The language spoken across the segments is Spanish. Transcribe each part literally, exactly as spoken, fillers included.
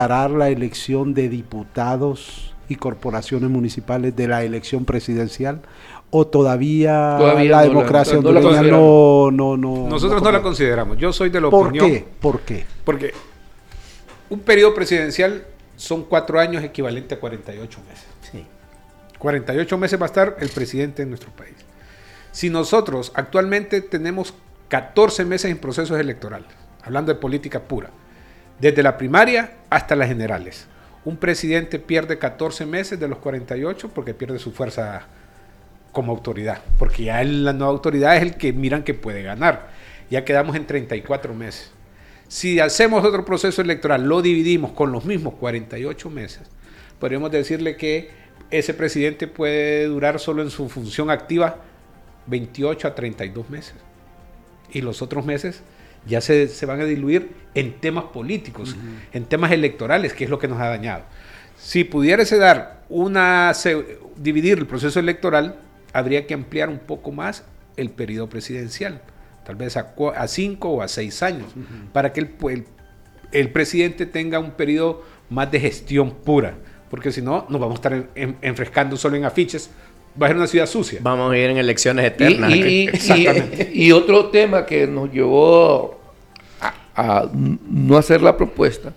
separar la elección de diputados y corporaciones municipales de la elección presidencial? ¿O todavía, todavía la no democracia la, no, hondureña no, no, no... Nosotros no, no la consideramos. Yo soy de la ¿Por opinión... ¿Por qué? ¿Por qué? Porque un periodo presidencial son cuatro años equivalente a cuarenta y ocho meses. Sí. cuarenta y ocho meses va a estar el presidente en nuestro país. Si nosotros actualmente tenemos catorce meses en procesos electorales, hablando de política pura, desde la primaria hasta las generales, un presidente pierde catorce meses de los cuarenta y ocho porque pierde su fuerza como autoridad, porque ya él, la nueva autoridad es el que miran que puede ganar. Ya quedamos en treinta y cuatro meses. Si hacemos otro proceso electoral, lo dividimos con los mismos cuarenta y ocho meses, podríamos decirle que ese presidente puede durar solo en su función activa veintiocho a treinta y dos meses. Y los otros meses ya se, se van a diluir en temas políticos, uh-huh. en temas electorales, que es lo que nos ha dañado. Si pudiese dar una, se, dividir el proceso electoral, habría que ampliar un poco más el periodo presidencial, tal vez a, a cinco o a seis años, uh-huh. para que el, el, el presidente tenga un periodo más de gestión pura, porque si no, nos vamos a estar en, en, enfrescando solo en afiches. Va a ser una ciudad sucia. Vamos a ir en elecciones eternas. Y, y, y, y otro tema que nos llevó a, a no hacer la propuesta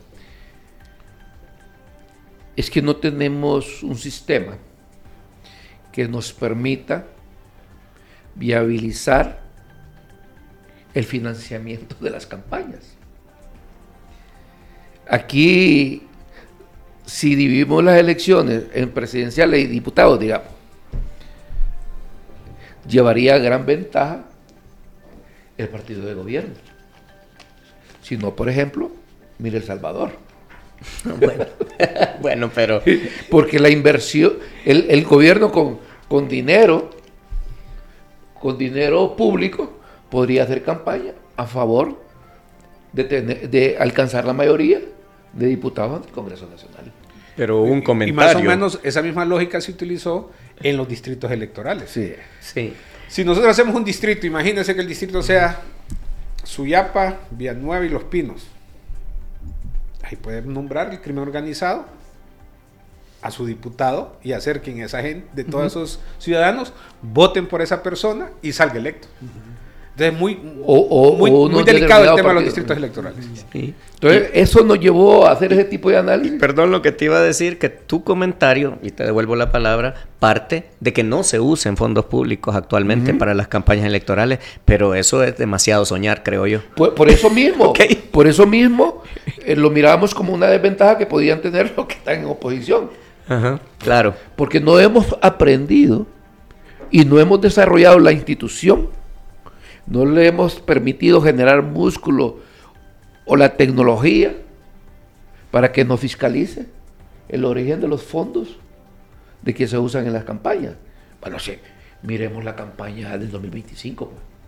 es que no tenemos un sistema que nos permita viabilizar el financiamiento de las campañas. Aquí, si dividimos las elecciones en presidenciales y diputados, digamos, llevaría gran ventaja el partido de gobierno. Si no, por ejemplo, mire El Salvador. Bueno, bueno, pero... Porque la inversión, el, el gobierno con, con dinero, con dinero público, podría hacer campaña a favor de, tener, de alcanzar la mayoría de diputados ante el Congreso Nacional. Pero un comentario. Y más o menos esa misma lógica se utilizó en los distritos electorales. Sí, sí. Si nosotros hacemos un distrito, imagínense que el distrito sea Suyapa, Villanueva y Los Pinos. Ahí pueden nombrar el crimen organizado a su diputado y hacer que en esa gente, de todos uh-huh. esos ciudadanos, voten por esa persona y salga electo. Uh-huh. Entonces, muy, o, o, muy, o muy delicado el tema de los distritos electorales. Sí. Entonces, eso nos llevó a hacer ese tipo de análisis. Perdón, lo que te iba a decir, que tu comentario, y te devuelvo la palabra, parte de que no se usen fondos públicos actualmente uh-huh. para las campañas electorales, pero eso es demasiado soñar, creo yo. Por, por eso mismo, okay. por eso mismo, eh, lo mirábamos como una desventaja que podían tener los que están en oposición. Uh-huh. Claro. Porque no hemos aprendido y no hemos desarrollado la institución, no le hemos permitido generar músculo o la tecnología para que nos fiscalice el origen de los fondos de que se usan en las campañas. Bueno, sí, miremos la campaña del dos mil veinticinco.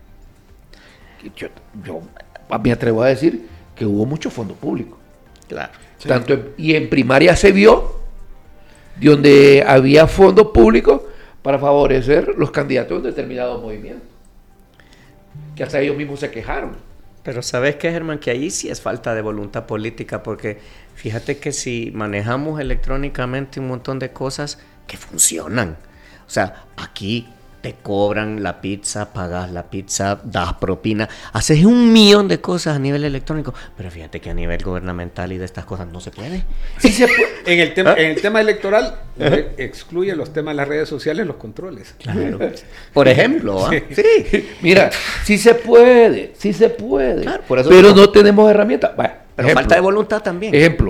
Pues. Yo, yo me atrevo a decir que hubo mucho fondo público. Claro. Sí. Tanto en, y en primaria se vio de donde había fondos públicos para favorecer los candidatos de determinados movimientos, que hasta ellos mismos se quejaron. Pero ¿sabes qué, Germán? Que ahí sí es falta de voluntad política, porque fíjate que si manejamos electrónicamente un montón de cosas que funcionan, o sea, aquí te cobran la pizza, pagas la pizza, das propina, haces un millón de cosas a nivel electrónico, pero fíjate que a nivel gubernamental y de estas cosas no se puede. Sí se puede. En el tema, ¿Ah? en el tema electoral ¿Ah? excluye los temas de las redes sociales, los controles. Claro. Por ejemplo, ¿eh? sí. sí. Mira, sí se puede, sí se puede, claro, por eso pero no tenemos herramientas. Bueno, pero ejemplo, falta de voluntad también. Ejemplo.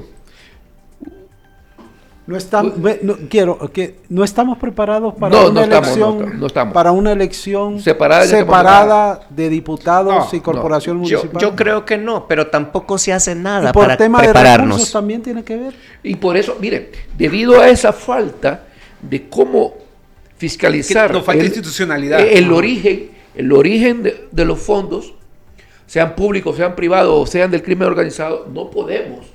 No estamos, no, quiero que no estamos preparados para no, una no estamos, elección, no, no estamos. para una elección separada, separada de diputados no, y corporación no. municipal. Yo, yo creo que no, pero tampoco se hace nada y por para tema prepararnos. De recursos también tiene que ver. Y por eso, mire, debido a esa falta de cómo fiscalizar, nos falta el, institucionalidad, el, el origen, el origen de, de los fondos, sean públicos, sean privados, o sean del crimen organizado, no podemos.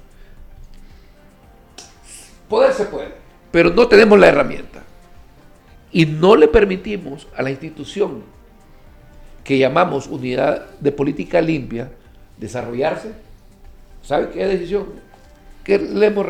Poder se puede, pero no tenemos la herramienta. Y no le permitimos a la institución que llamamos Unidad de Política Limpia desarrollarse. ¿Sabe qué decisión? que le hemos